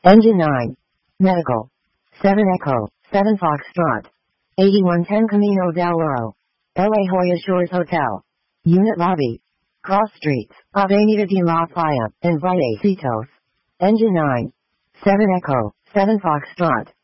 Engine 9. Medical. 7 Echo, 7 Foxtrot. 8110 Camino del Oro. La Jolla Shores Hotel. Unit Lobby. Cross Streets, Avenida de la Playa, and Vallecitos. Engine 9. 7 Echo, 7 Foxtrot.